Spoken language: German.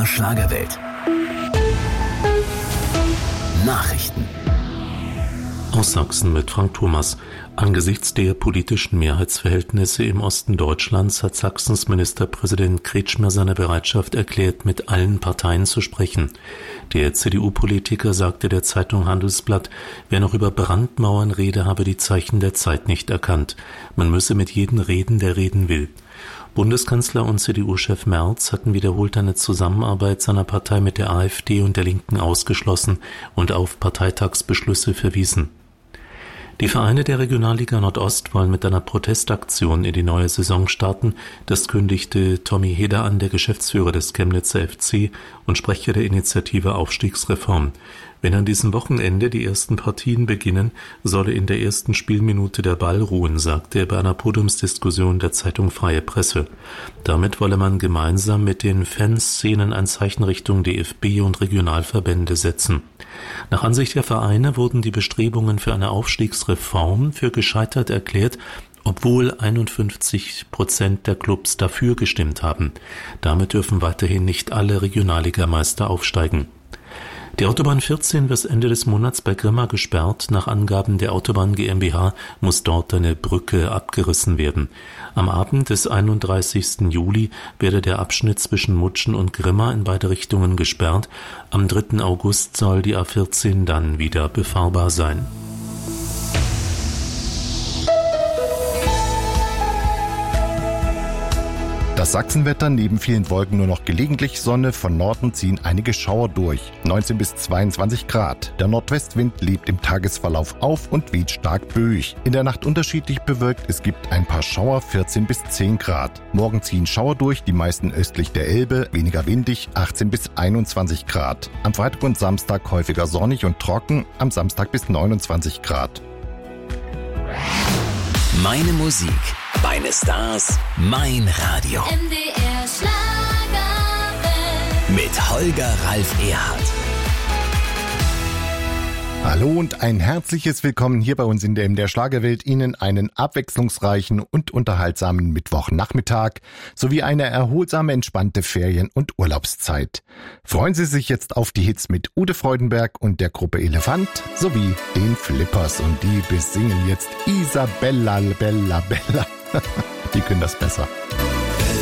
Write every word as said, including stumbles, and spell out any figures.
der Schlagerwelt. Nachrichten. Aus Sachsen mit Frank Thomas. Angesichts der politischen Mehrheitsverhältnisse im Osten Deutschlands hat Sachsens Ministerpräsident Kretschmer seine Bereitschaft erklärt, mit allen Parteien zu sprechen. Der C D U-Politiker sagte der Zeitung Handelsblatt, wer noch über Brandmauern rede, habe die Zeichen der Zeit nicht erkannt. Man müsse mit jedem reden, der reden will. Bundeskanzler und C D U-Chef Merz hatten wiederholt eine Zusammenarbeit seiner Partei mit der AfD und der Linken ausgeschlossen und auf Parteitagsbeschlüsse verwiesen. Die Vereine der Regionalliga Nordost wollen mit einer Protestaktion in die neue Saison starten. Das kündigte Tommy Heder an, der Geschäftsführer des Chemnitzer F C und Sprecher der Initiative Aufstiegsreform. Wenn an diesem Wochenende die ersten Partien beginnen, solle in der ersten Spielminute der Ball ruhen, sagte er bei einer Podiumsdiskussion der Zeitung Freie Presse. Damit wolle man gemeinsam mit den Fanszenen ein Zeichen Richtung D F B und Regionalverbände setzen. Nach Ansicht der Vereine wurden die Bestrebungen für eine Aufstiegsreform für gescheitert erklärt, obwohl einundfünfzig Prozent der Clubs dafür gestimmt haben. Damit dürfen weiterhin nicht alle Regionalligameister aufsteigen. Die Autobahn vierzehn wird Ende des Monats bei Grimma gesperrt. Nach Angaben der Autobahn GmbH muss dort eine Brücke abgerissen werden. Am Abend des einunddreißigsten Juli werde der Abschnitt zwischen Mutschen und Grimma in beide Richtungen gesperrt. Am dritten August soll die A vierzehn dann wieder befahrbar sein. Das Sachsenwetter, neben vielen Wolken nur noch gelegentlich Sonne, von Norden ziehen einige Schauer durch. neunzehn bis zweiundzwanzig Grad. Der Nordwestwind lebt im Tagesverlauf auf und weht stark böig. In der Nacht unterschiedlich bewölkt, es gibt ein paar Schauer, vierzehn bis zehn Grad. Morgen ziehen Schauer durch, die meisten östlich der Elbe, weniger windig, achtzehn bis einundzwanzig Grad. Am Freitag und Samstag häufiger sonnig und trocken, am Samstag bis neunundzwanzig Grad. Meine Musik, meine Stars, mein Radio. M D R Schlagerwelt. Mit Holger Ralf Erhardt. Hallo und ein herzliches Willkommen hier bei uns in der M D R Schlagerwelt. Ihnen einen abwechslungsreichen und unterhaltsamen Mittwochnachmittag sowie eine erholsame, entspannte Ferien- und Urlaubszeit. Freuen Sie sich jetzt auf die Hits mit Ute Freudenberg und der Gruppe Elefant sowie den Flippers. Und die besingen jetzt Isabella, Bella, Bella. Die können das besser.